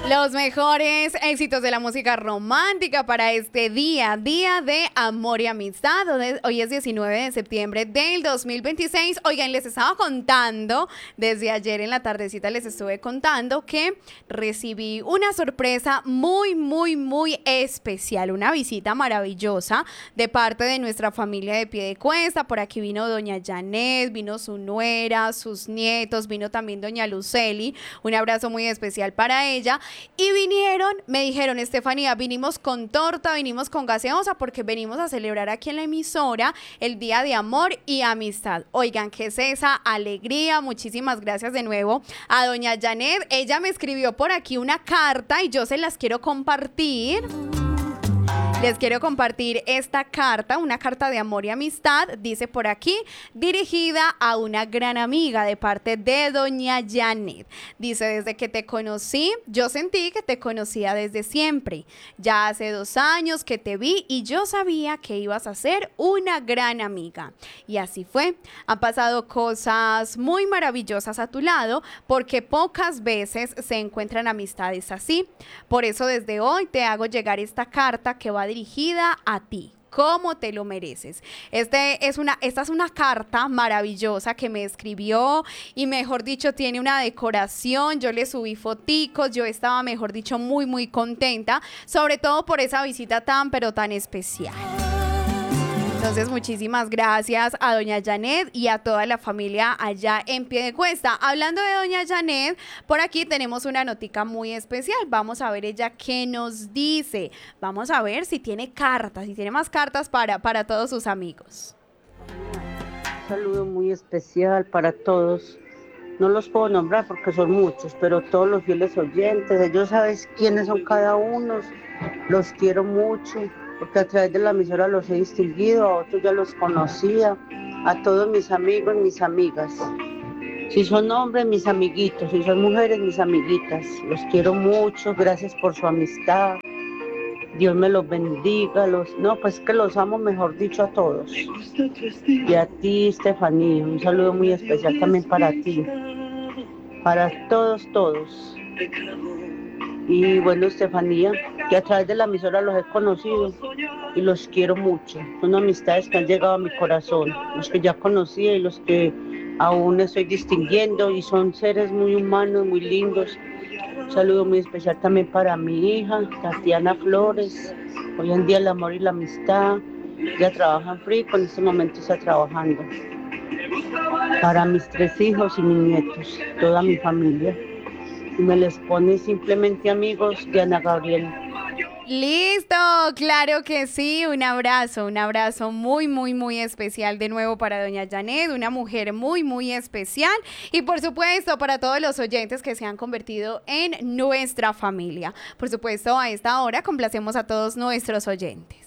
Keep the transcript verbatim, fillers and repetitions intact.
Los mejores éxitos de la música romántica para este día, día de amor y amistad. Hoy es diecinueve de septiembre del dos mil veintiséis. Oigan, les estaba contando, desde ayer en la tardecita les estuve contando que recibí una sorpresa muy, muy, muy especial. Una visita maravillosa de parte de nuestra familia de Piedecuesta. Por aquí vino doña Janet, vino su nuera, sus nietos, vino también doña Luceli. Un abrazo muy especial para ella. Y vinieron, me dijeron, Estefanía, vinimos con torta, vinimos con gaseosa porque venimos a celebrar aquí en la emisora el Día de Amor y Amistad. Oigan, ¿qué es esa alegría? Muchísimas gracias de nuevo a doña Janet. Ella me escribió por aquí una carta y yo se las quiero compartir. Les quiero compartir esta carta, una carta de amor y amistad, dice por aquí, dirigida a una gran amiga de parte de doña Janet. Dice, desde que te conocí, yo sentí que te conocía desde siempre. Ya hace dos años que te vi y yo sabía que ibas a ser una gran amiga. Y así fue. Han pasado cosas muy maravillosas a tu lado porque pocas veces se encuentran amistades así. Por eso desde hoy te hago llegar esta carta que va dirigida a ti, como te lo mereces. Este es una, esta es una carta maravillosa que me escribió y mejor dicho tiene una decoración, yo le subí foticos, yo estaba mejor dicho muy muy contenta, sobre todo por esa visita tan pero tan especial. Entonces, muchísimas gracias a doña Janet y a toda la familia allá en Piedecuesta. Hablando de doña Janet, por aquí tenemos una notica muy especial. Vamos a ver ella qué nos dice. Vamos a ver si tiene cartas, si tiene más cartas para, para todos sus amigos. Un saludo muy especial para todos. No los puedo nombrar porque son muchos, pero todos los fieles oyentes, ellos saben quiénes son cada uno. Los quiero mucho, porque a través de la emisora los he distinguido, a otros ya los conocía, a todos mis amigos, mis amigas. Si son hombres, mis amiguitos, si son mujeres, mis amiguitas. Los quiero mucho, gracias por su amistad. Dios me los bendiga, los, no, pues que los amo, mejor dicho, a todos. Y a ti, Estefanía, un saludo muy especial también para ti, para todos, todos. Y bueno, Estefanía, que a través de la emisora los he conocido y los quiero mucho. Son amistades que han llegado a mi corazón, los que ya conocía y los que aún estoy distinguiendo, y son seres muy humanos, muy lindos. Un saludo muy especial también para mi hija, Tatiana Flores. Hoy en día el amor y la amistad, ella trabaja en Frico, en este momento está trabajando. Para mis tres hijos y mis nietos, toda mi familia. Y me les pone simplemente amigos de Ana Gabriel. Listo, claro que sí, un abrazo, un abrazo muy, muy, muy especial de nuevo para doña Janet, una mujer muy, muy especial y por supuesto para todos los oyentes que se han convertido en nuestra familia. Por supuesto, a esta hora complacemos a todos nuestros oyentes.